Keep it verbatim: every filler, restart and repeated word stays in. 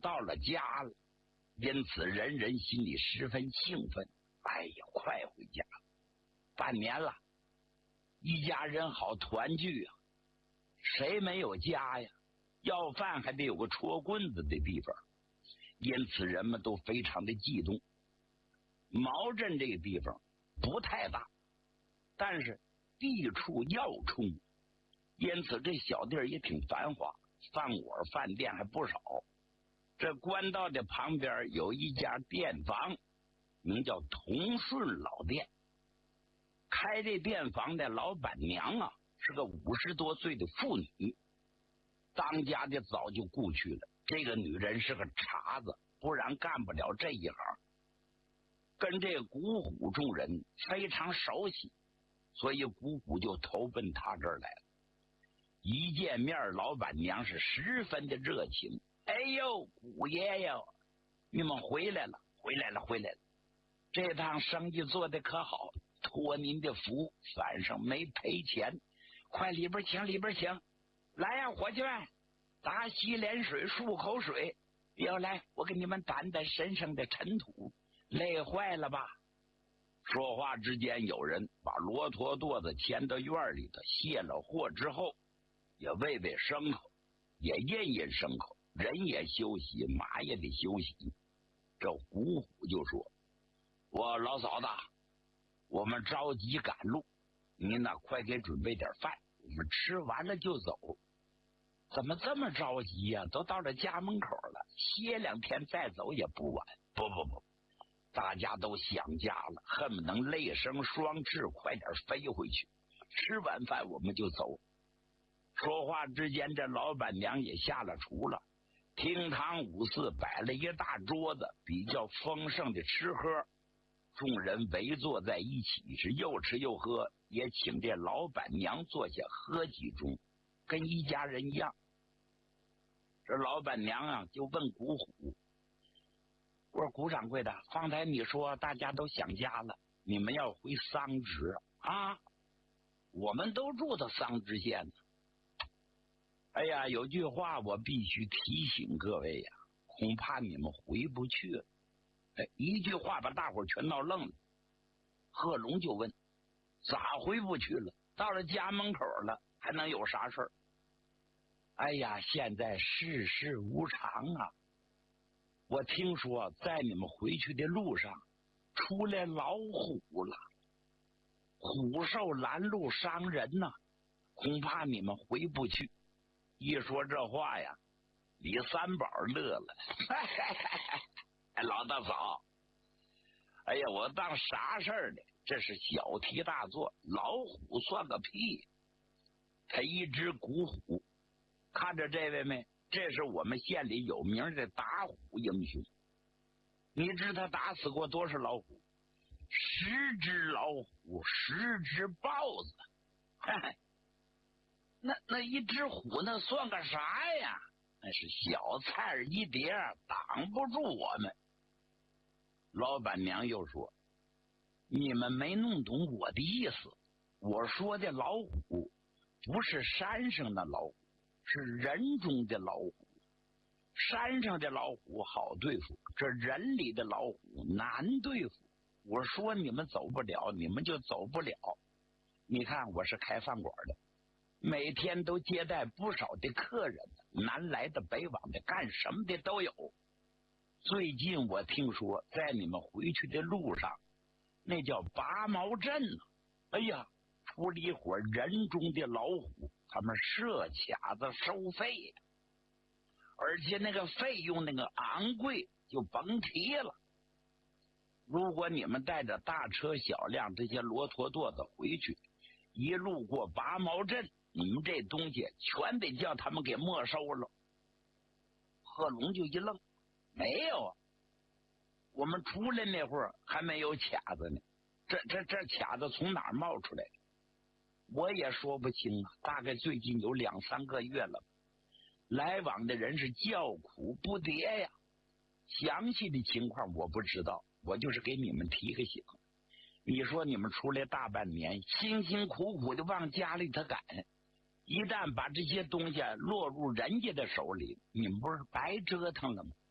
到了家了，因此人人心里十分兴奋。哎呀，快回家了，半年了，一家人好团聚啊！谁没有家呀？要饭还得有个戳棍子的地方，因此人们都非常的激动。毛镇这个地方不太大，但是地处要冲，因此这小地儿也挺繁华，饭馆饭店还不少。这官道的旁边有一家店房，名叫同顺老店。开这店房的老板娘啊，是个五十多岁的妇女，当家的早就故去了。这个女人是个茬子，不然干不了这一行，跟这个古虎众人非常熟悉，所以古虎就投奔他这儿来了。一见面，老板娘是十分的热情。哎呦，古爷爷，你们回来了，回来了，回来了！这趟生意做得可好，托您的福，反正没赔钱。快里边请，里边请！来呀，伙计们，打洗脸水，漱口水。要来，我给你们掸掸身上的尘土，累坏了吧？说话之间，有人把骆驼垛子牵到院里头，卸了货之后，也喂喂牲口，也印印牲口，人也休息，马也得休息。这虎虎就说：“我老嫂子，我们着急赶路，您呢快给准备点饭，我们吃完了就走。”怎么这么着急呀、啊？都到了家门口了，歇两天再走也不晚。不不不，大家都想家了，恨不能肋生双翅，快点飞回去。吃完饭我们就走。说话之间，这老板娘也下了厨了，厅堂五四摆了一大桌子，比较丰盛的吃喝，众人围坐在一起，是又吃又喝，也请这老板娘坐下喝几盅，跟一家人一样。这老板娘啊，就问古虎：“我说古掌柜的，方才你说大家都想家了，你们要回桑植啊？我们都住到桑植县呢。哎呀，有句话我必须提醒各位呀，恐怕你们回不去了。”哎，一句话把大伙儿全闹愣了。贺龙就问：“咋回不去了？到了家门口了，还能有啥事儿？”哎呀，现在世事无常啊！我听说在你们回去的路上出来老虎了，虎兽拦路伤人呐、啊，恐怕你们回不去。一说这话呀，李三宝乐了，哎，老大嫂，哎呀，我当啥事儿呢？这是小题大做，老虎算个屁！他一只古虎。看着这位没？这是我们县里有名的打虎英雄。你知他打死过多少老虎？十只老虎，十只豹子。嘿嘿，那那一只虎那算个啥呀？那是小菜儿一碟，挡不住我们。老板娘又说：“你们没弄懂我的意思。我说的老虎不是山上的老虎，是人中的老虎。山上的老虎好对付，这人里的老虎难对付。我说你们走不了，你们就走不了。你看我是开饭馆的，每天都接待不少的客人，南来的北往的，干什么的都有。最近我听说在你们回去的路上，那叫拔毛镇呢、啊。哎呀，出了一伙人中的老虎，他们设卡子收费，而且那个费用那个昂贵，就甭提了。如果你们带着大车小辆这些骆驼垛子回去，一路过拔毛镇，你们这东西全得叫他们给没收了。贺龙就一愣，没有啊，我们出来那会儿还没有卡子呢，这这这卡子从哪儿冒出来的？我也说不清啊，大概最近有两三个月了，来往的人是叫苦不迭呀。详细的情况我不知道，我就是给你们提个醒。你说你们出来大半年，辛辛苦苦的往家里头赶，一旦把这些东西落入人家的手里，你们不是白折腾了吗？